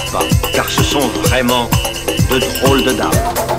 pas, car ce sont vraiment de drôles de dames.